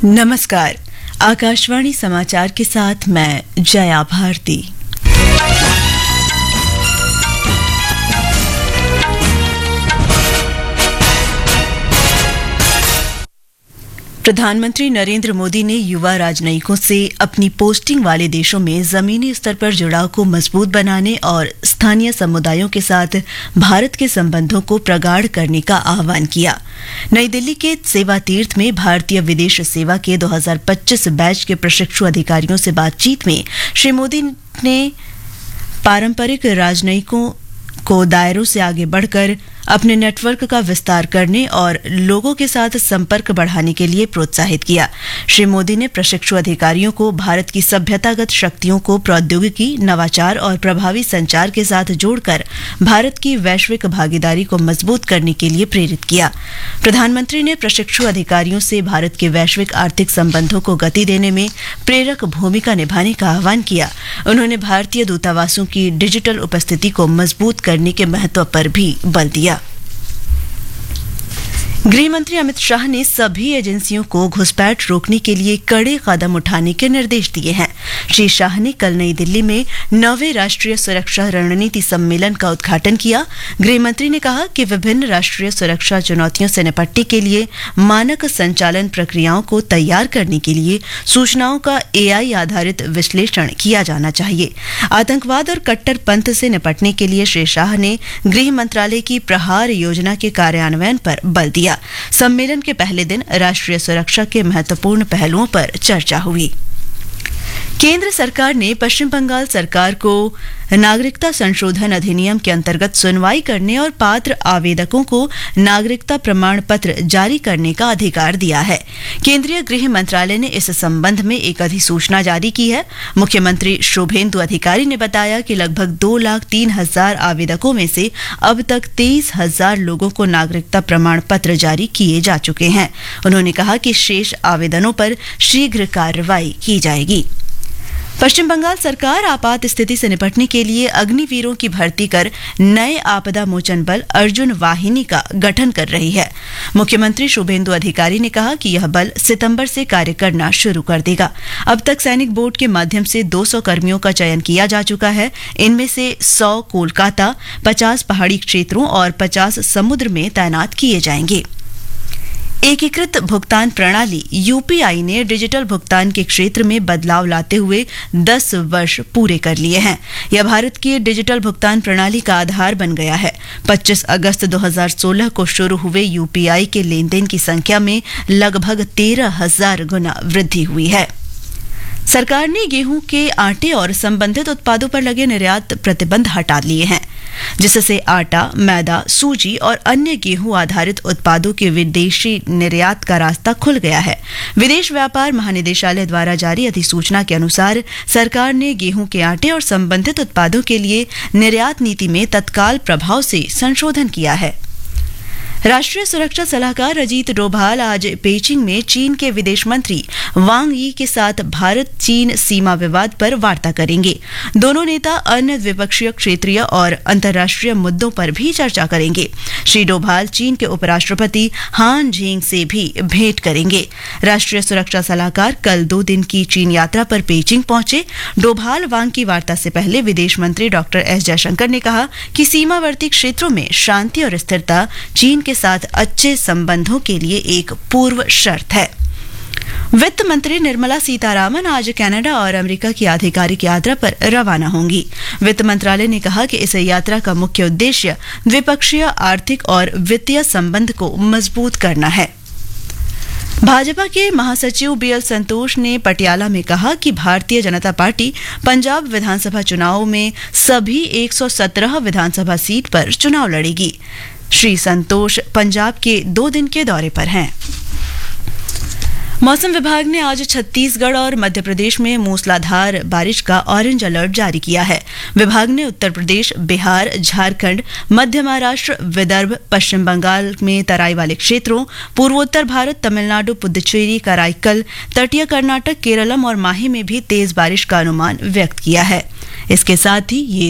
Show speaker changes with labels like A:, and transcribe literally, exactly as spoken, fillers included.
A: नमस्कार। आकाशवाणी समाचार के साथ मैं जया भारती। प्रधानमंत्री नरेंद्र मोदी ने युवा राजनयिकों से अपनी पोस्टिंग वाले देशों में जमीनी स्तर पर जुड़ाव को मजबूत बनाने और स्थानीय समुदायों के साथ भारत के संबंधों को प्रगाढ़ करने का आह्वान किया। नई दिल्ली के सेवा तीर्थ में भारतीय विदेश सेवा के दो हज़ार पच्चीस बैच के प्रशिक्षु अधिकारियों से बातचीत में श्री मोदी ने पारंपरिक राजनयिकों को दायरों से आगे बढ़कर अपने नेटवर्क का विस्तार करने और लोगों के साथ संपर्क बढ़ाने के लिए प्रोत्साहित किया। श्री मोदी ने प्रशिक्षु अधिकारियों को भारत की सभ्यतागत शक्तियों को प्रौद्योगिकी, नवाचार और प्रभावी संचार के साथ जोड़कर भारत की वैश्विक भागीदारी को मजबूत करने के लिए प्रेरित किया। प्रधानमंत्री ने प्रशिक्षु अधिकारियों से भारत के वैश्विक आर्थिक संबंधों को गति देने में प्रेरक भूमिका निभाने का आह्वान किया। उन्होंने भारतीय दूतावासों की डिजिटल उपस्थिति को मजबूत करने के महत्व पर भी बल दिया। गृह मंत्री अमित शाह ने सभी एजेंसियों को घुसपैठ रोकने के लिए कड़े कदम उठाने के निर्देश दिए हैं। श्री शाह ने कल नई दिल्ली में नौवें राष्ट्रीय सुरक्षा रणनीति सम्मेलन का उद्घाटन किया। गृह मंत्री ने कहा कि विभिन्न राष्ट्रीय सुरक्षा चुनौतियों से निपटने के लिए मानक संचालन प्रक्रियाओं को तैयार करने के लिए सूचनाओं का एआई आधारित विश्लेषण किया जाना चाहिए। आतंकवाद और कट्टरपंथ से निपटने के लिए श्री शाह ने गृह मंत्रालय की प्रहार योजना के कार्यान्वयन पर बल दिया। सम्मेलन के पहले दिन राष्ट्रीय सुरक्षा के महत्वपूर्ण पहलुओं पर चर्चा हुई। केंद्र सरकार ने पश्चिम बंगाल सरकार को नागरिकता संशोधन अधिनियम के अंतर्गत सुनवाई करने और पात्र आवेदकों को नागरिकता प्रमाण पत्र जारी करने का अधिकार दिया है। केंद्रीय गृह मंत्रालय ने इस संबंध में एक अधिसूचना जारी की है। मुख्यमंत्री शुभेंदु अधिकारी ने बताया कि लगभग दो लाख तीन हजार आवेदकों में से अब तक तेईस हजार लोगों को नागरिकता प्रमाण पत्र जारी किए जा चुके हैं। उन्होंने कहा कि शेष आवेदनों पर शीघ्र कार्रवाई की जाएगी। पश्चिम बंगाल सरकार आपात स्थिति से निपटने के लिए अग्निवीरों की भर्ती कर नए आपदा मोचन बल अर्जुन वाहिनी का गठन कर रही है। मुख्यमंत्री शुभेंदु अधिकारी ने कहा कि यह बल सितंबर से कार्य करना शुरू कर देगा। अब तक सैनिक बोर्ड के माध्यम से दो सौ कर्मियों का चयन किया जा चुका है। इनमें से सौ कोलकाता, पचास पहाड़ी क्षेत्रों और पचास समुद्र में तैनात किए जाएंगे। एकीकृत भुगतान प्रणाली यूपीआई ने डिजिटल भुगतान के क्षेत्र में बदलाव लाते हुए दस वर्ष पूरे कर लिए हैं। यह भारत की डिजिटल भुगतान प्रणाली का आधार बन गया है। पच्चीस अगस्त दो हज़ार सोलह को शुरू हुए यूपीआई के लेन देन की संख्या में लगभग तेरह हजार गुना वृद्धि हुई है। सरकार ने गेहूं के आटे और संबंधित उत्पादों पर लगे निर्यात प्रतिबंध हटा लिए हैं, जिससे आटा, मैदा, सूजी और अन्य गेहूं आधारित उत्पादों के विदेशी निर्यात का रास्ता खुल गया है। विदेश व्यापार महानिदेशालय द्वारा जारी अधिसूचना के अनुसार सरकार ने गेहूं के आटे और संबंधित उत्पादों के लिए निर्यात नीति में तत्काल प्रभाव से संशोधन किया है। राष्ट्रीय सुरक्षा सलाहकार अजीत डोभाल आज पेचिंग में चीन के विदेश मंत्री वांग यी के साथ भारत चीन सीमा विवाद पर वार्ता करेंगे। दोनों नेता अन्य द्विपक्षीय, क्षेत्रीय और अंतर्राष्ट्रीय मुद्दों पर भी चर्चा करेंगे। श्री डोभाल चीन के उपराष्ट्रपति हान झेंग से भी भेंट करेंगे। राष्ट्रीय सुरक्षा सलाहकार कल दो दिन की चीन यात्रा पर पेचिंग पहुंचे। डोभाल वांग की वार्ता से पहले विदेश मंत्री डॉक्टर एस जयशंकर ने कहा कि सीमावर्ती क्षेत्रों में शांति और स्थिरता चीन के साथ अच्छे संबंधों के लिए एक पूर्व शर्त है। वित्त मंत्री निर्मला सीतारामन आज कनाडा और अमेरिका की आधिकारिक यात्रा पर रवाना होंगी। वित्त मंत्रालय ने कहा कि इस यात्रा का मुख्य उद्देश्य द्विपक्षीय आर्थिक और वित्तीय संबंध को मजबूत करना है। भाजपा के महासचिव बीएल संतोष ने पटियाला में कहा कि भारतीय जनता पार्टी पंजाब विधानसभा चुनाव में सभी एक सौ सत्रह विधानसभा सीट पर चुनाव लड़ेगी। श्री संतोष पंजाब के दो दिन के दौरे पर हैं। मौसम विभाग ने आज छत्तीसगढ़ और मध्य प्रदेश में मूसलाधार बारिश का ऑरेंज अलर्ट जारी किया है। विभाग ने उत्तर प्रदेश, बिहार, झारखंड, मध्य महाराष्ट्र, विदर्भ, पश्चिम बंगाल में तराई वाले क्षेत्रों, पूर्वोत्तर भारत, तमिलनाडु, पुदुचेरी, कराईकल, तटीय कर्नाटक, केरलम और माही में भी तेज बारिश का अनुमान व्यक्त किया है। इसके साथ ही ये